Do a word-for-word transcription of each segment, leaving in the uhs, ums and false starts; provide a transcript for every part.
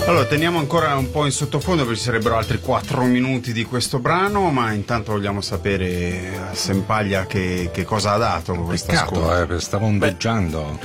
Allora, teniamo ancora un po' in sottofondo perché ci sarebbero altri quattro minuti di questo brano, ma intanto vogliamo sapere a Sempaglia che, che cosa ha dato questa Peccato, scuola. eh, stavo ondeggiando.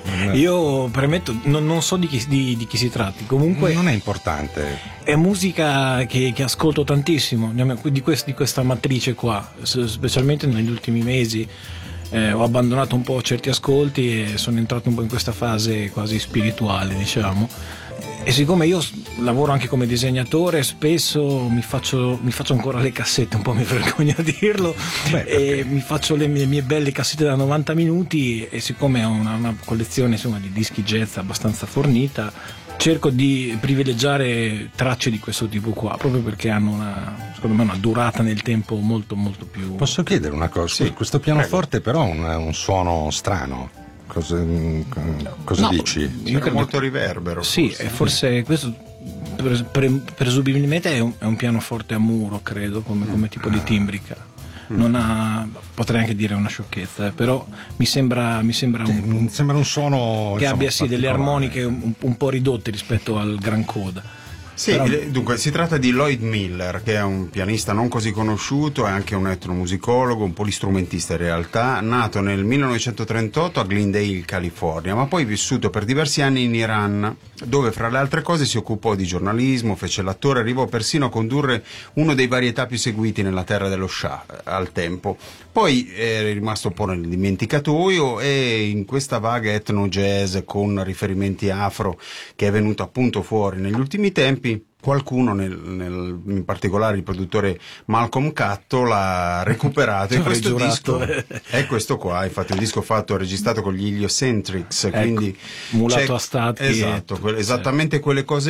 Io premetto, non, non so di chi, di, di chi si tratti, comunque Non è importante. è musica che, che ascolto tantissimo, di, quest, di questa matrice qua, specialmente negli ultimi mesi. Eh, ho abbandonato un po' certi ascolti e sono entrato un po' in questa fase quasi spirituale, diciamo. E siccome io lavoro anche come disegnatore, spesso mi faccio, mi faccio ancora le cassette, un po' mi vergogno a dirlo. Beh, e mi faccio le mie, mie belle cassette da novanta minuti, e siccome ho una, una collezione, insomma, di dischi jazz abbastanza fornita, cerco di privilegiare tracce di questo tipo qua, proprio perché hanno una, secondo me, una durata nel tempo molto molto più... Posso chiedere una cosa? Sì, questo pianoforte però ha un, un suono strano. Cosa, cosa No, dici? Io credo molto riverbero. Sì, forse. e forse questo pre- pre- presumibilmente è un, è un pianoforte a muro, credo, come, come tipo di timbrica. Non ha, potrei anche dire una sciocchezza, eh, però mi sembra, mi sembra un, Mi sembra un suono che insomma, abbia sì delle particolare. armoniche un, un po' ridotte rispetto al gran coda. Sì, Però- dunque si tratta di Lloyd Miller, che è un pianista non così conosciuto, è anche un etnomusicologo, un polistrumentista in realtà, nato nel millenovecentotrentotto a Glendale, California, ma poi vissuto per diversi anni in Iran, dove fra le altre cose si occupò di giornalismo, fece l'attore, arrivò persino a condurre uno dei varietà più seguiti nella terra dello Shah al tempo. Poi è rimasto un po' nel dimenticatoio e in questa vaga etno jazz con riferimenti afro che è venuto appunto fuori negli ultimi tempi, qualcuno, nel, nel, in particolare il produttore Malcolm Catto, l'ha recuperato e Avrei questo giurato. disco è questo qua, infatti il disco fatto registrato con gli Heliocentrics, Ecco, quindi mulato c'è- a stati. esatto, que- esattamente quelle cose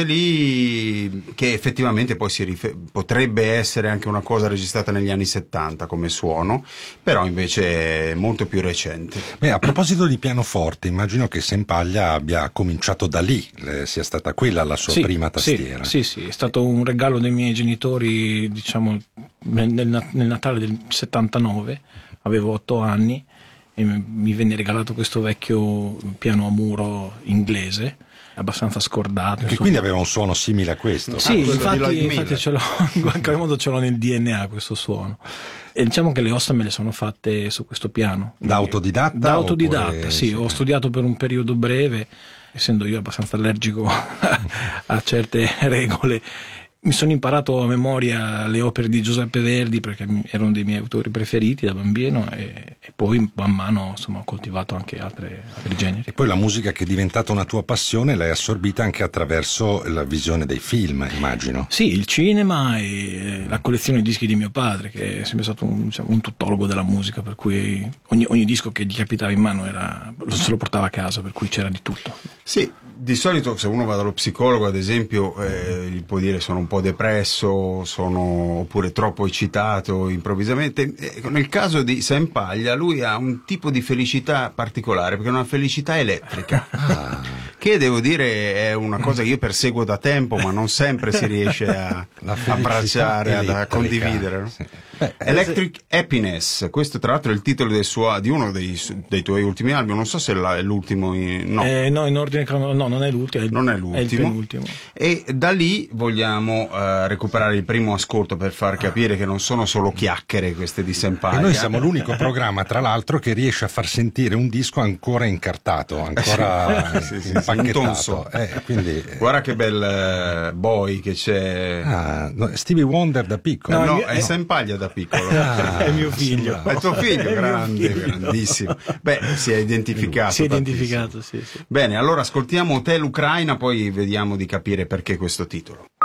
lì che effettivamente poi si rife- potrebbe essere anche una cosa registrata negli anni settanta come suono, però invece è molto più recente. Beh, a proposito di pianoforte, immagino che Sempaglia abbia cominciato da lì, le- sia stata quella la sua Sì, prima tastiera. Sì, sì, sì, è stato un regalo dei miei genitori, diciamo, nel, nel- nel Natale del settantanove, avevo otto anni e mi venne regalato questo vecchio piano a muro inglese, abbastanza scordato. Che insomma. quindi aveva un suono simile a questo. Sì, Ah, quello di infatti, Lloyd infatti Miller. ce l'ho, in qualche modo ce l'ho nel D N A questo suono. E diciamo che le ossa me le sono fatte su questo piano. Da autodidatta? Da autodidatta, oppure- sì, ho studiato per un periodo breve, essendo io abbastanza allergico a certe regole. Mi sono imparato a memoria le opere di Giuseppe Verdi perché erano dei miei autori preferiti da bambino, e, e poi man mano, insomma, ho coltivato anche altre, altri generi. E poi la musica che è diventata una tua passione l'hai assorbita anche attraverso la visione dei film, immagino. Sì, il cinema e la collezione di dischi di mio padre, che è sempre stato un, diciamo, un tuttologo della musica, per cui ogni, ogni disco che gli capitava in mano era, se lo portava a casa, per cui c'era di tutto. Sì, di solito se uno va dallo psicologo, ad esempio, eh, gli può dire sono un po' depresso, sono oppure troppo eccitato improvvisamente. Eh, nel caso di Sempaglia lui ha un tipo di felicità particolare, perché è una felicità elettrica, Ah. che devo dire è una cosa che io perseguo da tempo, ma non sempre si riesce a La felicità abbracciare, ad- a elettrica. condividere. No? Sì. Beh, Electric Happiness, questo tra l'altro è il titolo del suo, di uno dei, su- dei tuoi ultimi album, non so se la- è l'ultimo, in- no. Eh, no, in ordine crono- no, non è l'ultimo, è il, Non è il l'ultimo. penultimo. E da lì vogliamo eh, recuperare il primo ascolto per far capire che non sono solo chiacchiere queste di E Sempaglia. noi siamo l'unico programma, tra l'altro, che riesce a far sentire un disco ancora incartato, ancora Sì, sì, sì, impacchettato. un tonso. Eh, quindi, Guarda che bel eh, boy che c'è. ah, no, Stevie Wonder da piccolo. no, no, il mio- è Sempaglia da piccolo. Ah, è mio figlio. È tuo figlio, È mio grande, figlio. grandissimo. Beh, si è identificato. Si è tantissimo. identificato, sì, sì. Bene, allora ascoltiamo Hotel Ucraina, poi vediamo di capire perché questo titolo.